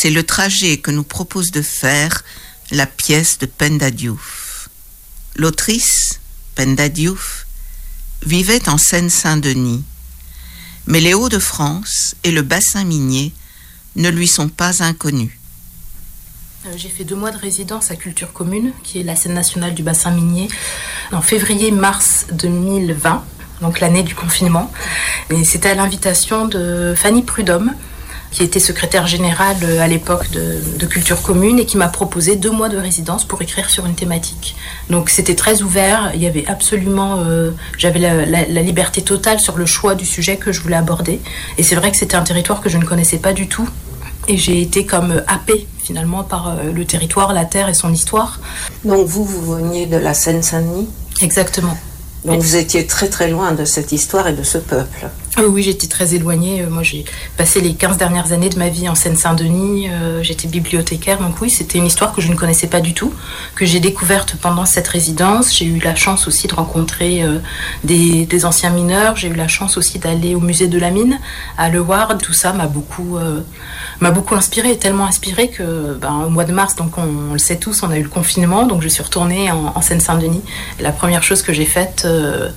C'est le trajet que nous propose de faire la pièce de Penda Diouf. L'autrice, Penda Diouf, vivait en Seine-Saint-Denis, mais les Hauts-de-France et le bassin minier ne lui sont pas inconnus. J'ai fait 2 mois de résidence à Culture Commune, qui est la scène nationale du bassin minier, en février-mars 2020, donc l'année du confinement. Et c'était à l'invitation de Fanny Prudhomme, qui était secrétaire générale à l'époque de Culture Commune et qui m'a proposé 2 mois de résidence pour écrire sur une thématique. Donc c'était très ouvert, il y avait absolument, j'avais la liberté totale sur le choix du sujet que je voulais aborder. Et c'est vrai que c'était un territoire que je ne connaissais pas du tout. Et j'ai été comme happée finalement par le territoire, la terre et son histoire. Donc vous veniez de la Seine-Saint-Denis ? Exactement. Donc vous étiez très très loin de cette histoire et de ce peuple. Oui, j'étais très éloignée. Moi, j'ai passé les 15 dernières années de ma vie en Seine-Saint-Denis. J'étais bibliothécaire, donc oui, c'était une histoire que je ne connaissais pas du tout, que j'ai découverte pendant cette résidence. J'ai eu la chance aussi de rencontrer des anciens mineurs. J'ai eu la chance aussi d'aller au musée de la mine, à Le Ward. Tout ça m'a beaucoup inspirée, tellement inspirée que au mois de mars, donc on le sait tous, on a eu le confinement, donc je suis retournée en Seine-Saint-Denis. Et la première chose que j'ai faite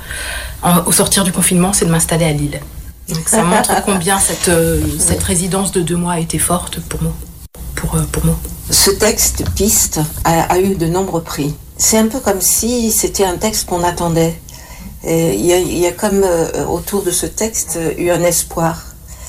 au sortir du confinement, c'est de m'installer à Lille. Donc ça montre combien cette résidence de 2 mois a été forte pour moi. Pour moi. Ce texte, Piste, a eu de nombreux prix. C'est un peu comme si c'était un texte qu'on attendait. Il y a comme autour de ce texte eu un espoir.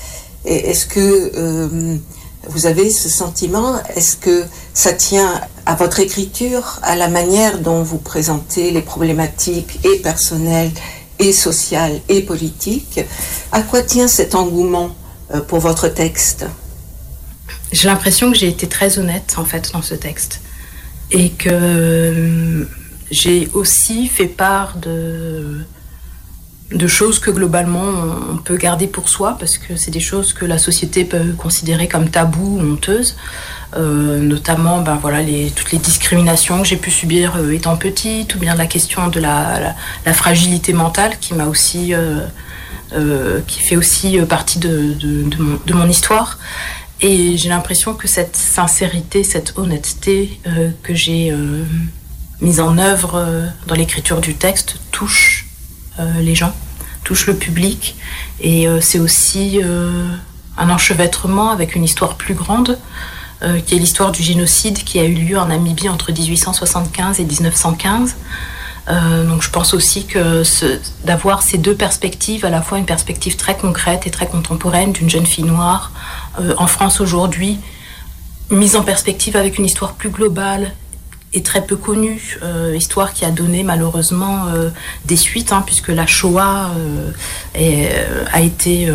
Et est-ce que vous avez ce sentiment? Est-ce que ça tient à votre écriture, à la manière dont vous présentez les problématiques et personnelles et sociales et politiques? À quoi tient cet engouement pour votre texte? J'ai l'impression que j'ai été très honnête en fait dans ce texte et que j'ai aussi fait part de choses que globalement on peut garder pour soi parce que c'est des choses que la société peut considérer comme tabous ou honteuses, notamment toutes les discriminations que j'ai pu subir étant petite, ou bien la question de la fragilité mentale qui m'a aussi qui fait aussi partie de mon histoire. Et j'ai l'impression que cette sincérité, cette honnêteté que j'ai mise en œuvre dans l'écriture du texte touche les gens, touche le public. Et c'est aussi un enchevêtrement avec une histoire plus grande, qui est l'histoire du génocide qui a eu lieu en Namibie entre 1875 et 1915. Donc je pense aussi que d'avoir ces 2 perspectives, à la fois une perspective très concrète et très contemporaine d'une jeune fille noire en France aujourd'hui, mise en perspective avec une histoire plus globale et très peu connue, histoire qui a donné malheureusement des suites, puisque la Shoah a été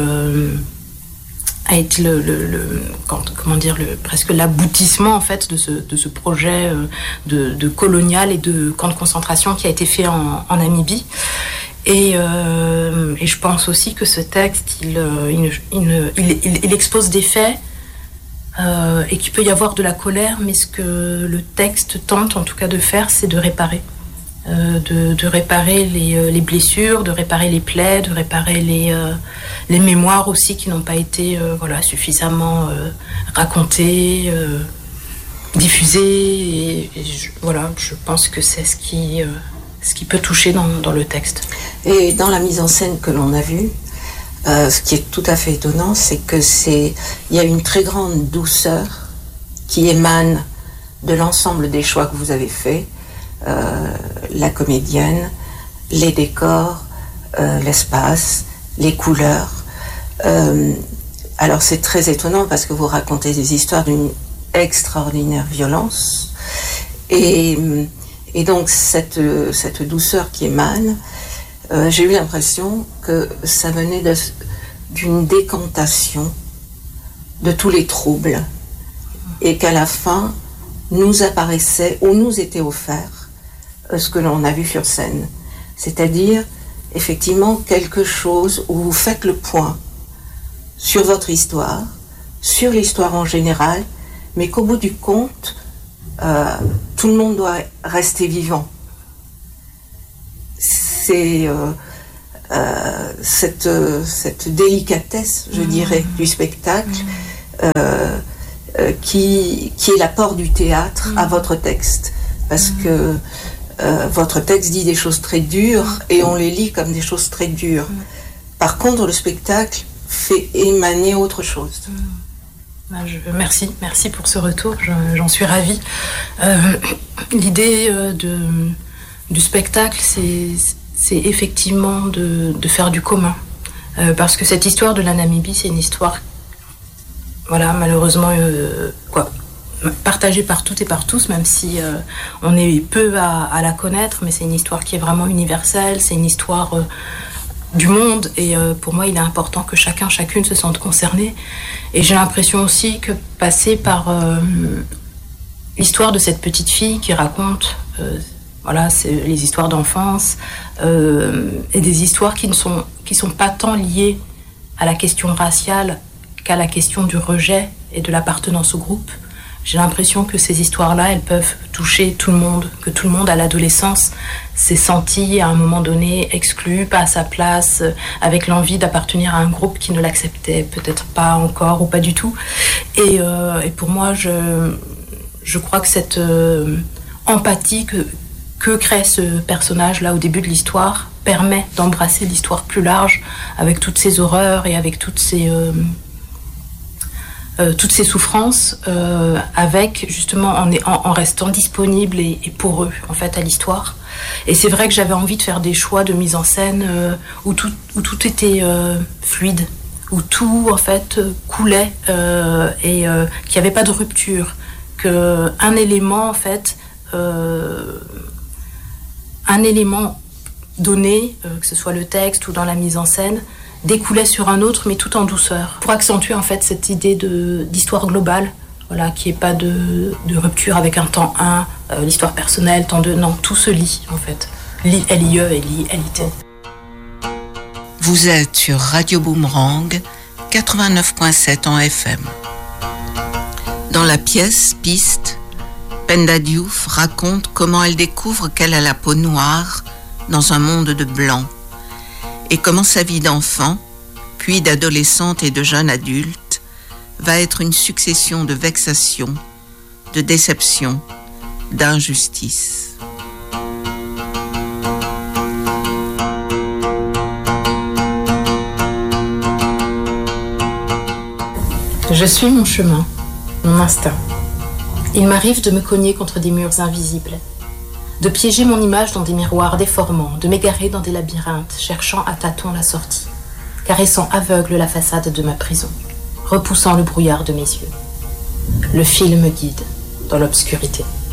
presque l'aboutissement en fait de ce projet de colonial et de camp de concentration qui a été fait en Namibie. Et je pense aussi que ce texte il expose des faits et qu'il peut y avoir de la colère, mais ce que le texte tente en tout cas de faire, c'est de réparer. De réparer les blessures, de réparer les plaies, de réparer les mémoires aussi qui n'ont pas été suffisamment racontées, diffusées. Je pense que c'est ce qui peut toucher dans le texte. Et dans la mise en scène que l'on a vue, ce qui est tout à fait étonnant, c'est que il y a une très grande douceur qui émane de l'ensemble des choix que vous avez faits. La comédienne, les décors, l'espace, les couleurs. Alors c'est très étonnant parce que vous racontez des histoires d'une extraordinaire violence et donc cette douceur qui émane, j'ai eu l'impression que ça venait d'une décantation de tous les troubles et qu'à la fin nous apparaissait ou nous était offert ce que l'on a vu sur scène, c'est-à-dire effectivement quelque chose où vous faites le point sur votre histoire, sur l'histoire en général, mais qu'au bout du compte, tout le monde doit rester vivant. C'est cette délicatesse, je dirais, du spectacle qui est l'apport du théâtre à votre texte. Parce que votre texte dit des choses très dures et on les lit comme des choses très dures. Par contre, le spectacle fait émaner autre chose. Merci pour ce retour, j'en suis ravie. L'idée du spectacle, c'est effectivement de faire du commun. Parce que cette histoire de la Namibie, c'est une histoire, voilà, malheureusement, partagée par toutes et par tous, même si on est peu à la connaître, mais c'est une histoire qui est vraiment universelle, c'est une histoire du monde, et pour moi il est important que chacune se sente concernée, et j'ai l'impression aussi que passer par l'histoire de cette petite fille qui raconte c'est les histoires d'enfance, et des histoires qui sont pas tant liées à la question raciale qu'à la question du rejet et de l'appartenance au groupe. J'ai l'impression que ces histoires-là, elles peuvent toucher tout le monde, que tout le monde à l'adolescence s'est senti à un moment donné exclu, pas à sa place, avec l'envie d'appartenir à un groupe qui ne l'acceptait peut-être pas encore ou pas du tout. Et pour moi, je crois que cette empathie que crée ce personnage-là au début de l'histoire permet d'embrasser l'histoire plus large, avec toutes ses horreurs et avec toutes ces souffrances, avec justement en restant disponible et poreux en fait à l'histoire. Et c'est vrai que j'avais envie de faire des choix de mise en scène où tout était fluide, où tout en fait coulait et qu'il n'y avait pas de rupture, que un élément en fait donné, que ce soit le texte ou dans la mise en scène, découlait sur un autre, mais tout en douceur, pour accentuer en fait cette idée d'histoire globale, voilà, qui n'est pas de rupture avec un temps 1, l'histoire personnelle, temps 2, non, tout se lie en fait. L-I-E et L-I-T. Vous êtes sur Radio Boomerang, 89.7 en FM. Dans la pièce Piste, Penda Diouf raconte comment elle découvre qu'elle a la peau noire dans un monde de blanc, et comment sa vie d'enfant, puis d'adolescente et de jeune adulte, va être une succession de vexations, de déceptions, d'injustices. Je suis mon chemin, mon instinct. Il m'arrive de me cogner contre des murs invisibles, de piéger mon image dans des miroirs déformants, de m'égarer dans des labyrinthes, cherchant à tâtons la sortie, caressant aveugle la façade de ma prison, repoussant le brouillard de mes yeux. Le fil me guide dans l'obscurité.